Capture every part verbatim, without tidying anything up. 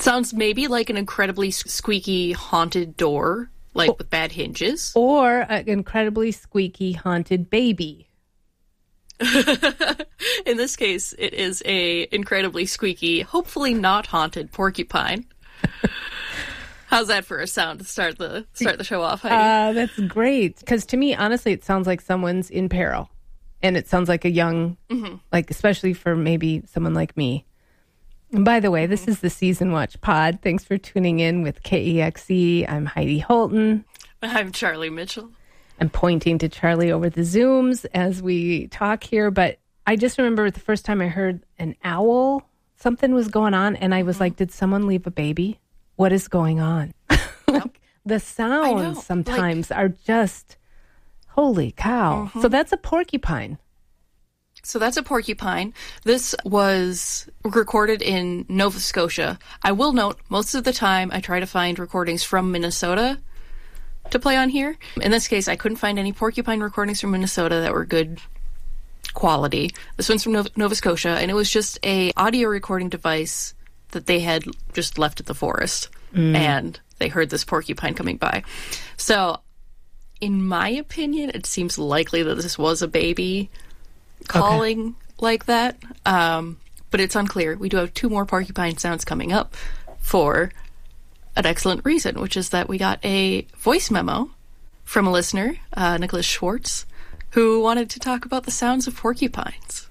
Sounds maybe like an incredibly squeaky haunted door, like with bad hinges. Or an incredibly squeaky haunted baby. In this case, it is a incredibly squeaky, hopefully not haunted porcupine. How's that for a sound to start the start the show off, Heidi? Uh, that's great. Because to me, honestly, it sounds like someone's in peril. And it sounds like a young, mm-hmm. like especially for maybe someone like me. And by the way, this mm-hmm. is the Season Watch Pod. Thanks for tuning in with K E X E. I'm Heidi Holton. I'm Charlie Mitchell. I'm pointing to Charlie over the Zooms as we talk here. But I just remember the first time I heard an owl, something was going on. And I was mm-hmm. like, did someone leave a baby? What is going on? Like the sounds sometimes like, are just, holy cow. Mm-hmm. So that's a porcupine. So that's a porcupine. This was recorded in Nova Scotia. I will note, most of the time I try to find recordings from Minnesota to play on here. In this case, I couldn't find any porcupine recordings from Minnesota that were good quality. This one's from Nova, Nova Scotia, and it was just a audio recording device that they had just left at the forest, mm. and they heard this porcupine coming by. So, in my opinion, it seems likely that this was a baby calling okay. like that, um, but it's unclear. We do have two more porcupine sounds coming up for an excellent reason, which is that we got a voice memo from a listener, uh, Nicholas Schwartz, who wanted to talk about the sounds of porcupines.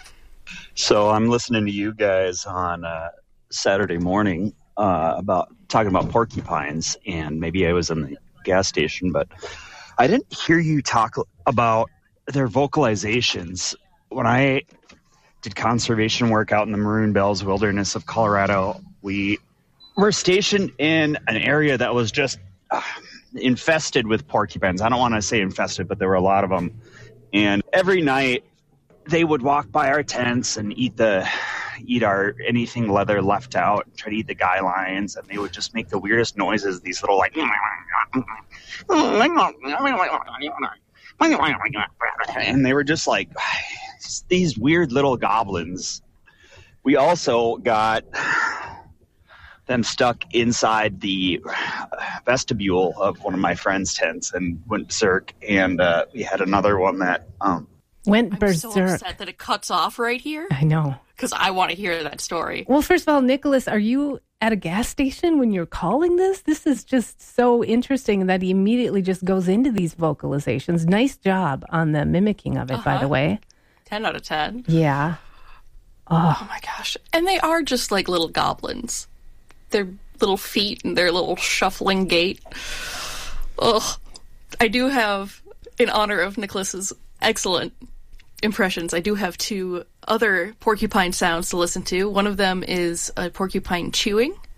So I'm listening to you guys on uh, Saturday morning uh, about talking about porcupines, and maybe I was in the gas station, but I didn't hear you talk about their vocalizations. When I did conservation work out in the Maroon Bells wilderness of Colorado, we were stationed in an area that was just uh, infested with porcupines. I don't want to say infested, but there were a lot of them. And every night they would walk by our tents and eat the eat our anything leather left out, try to eat the guy lines, and they would just make the weirdest noises, these little like and they were just like these weird little goblins. We also got them stuck inside the vestibule of one of my friend's tents and went berserk, and uh, we had another one that um, went I'm berserk. so upset that it cuts off right here. I know. Because I want to hear that story. Well, first of all, Nicholas, are you at a gas station when you're calling this? This is just so interesting that he immediately just goes into these vocalizations. Nice job on the mimicking of it, uh-huh. by the way. ten out of ten. Yeah. Oh. oh my gosh. And they are just like little goblins. Their little feet and their little shuffling gait. Ugh. I do have, in honor of Nicholas's excellent impressions, I do have two other porcupine sounds to listen to. One of them is a porcupine chewing,